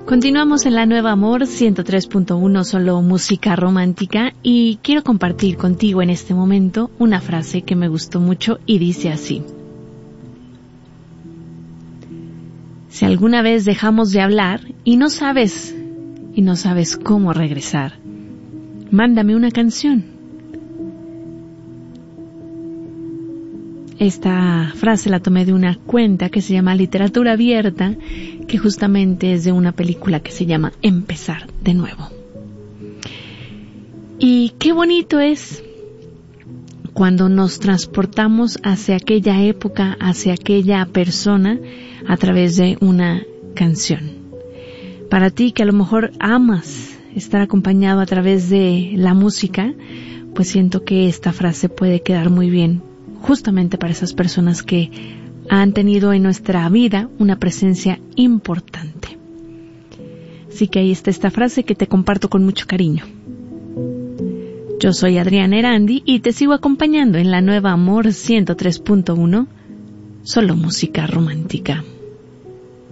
Continuamos en la Nueva Amor 103.1, solo música romántica, y quiero compartir contigo en este momento una frase que me gustó mucho y dice así: si alguna vez dejamos de hablar y no sabes cómo regresar, mándame una canción. Esta frase la tomé de una cuenta que se llama Literatura Abierta, que justamente es de una película que se llama Empezar de Nuevo. Y qué bonito es cuando nos transportamos hacia aquella época, hacia aquella persona, a través de una canción. Para ti que a lo mejor amas estar acompañado a través de la música, pues siento que esta frase puede quedar muy bien justamente para esas personas que han tenido en nuestra vida una presencia importante. Así que ahí está esta frase que te comparto con mucho cariño. Yo soy Adriana Erandi y te sigo acompañando en la Nueva Amor 103.1, solo música romántica.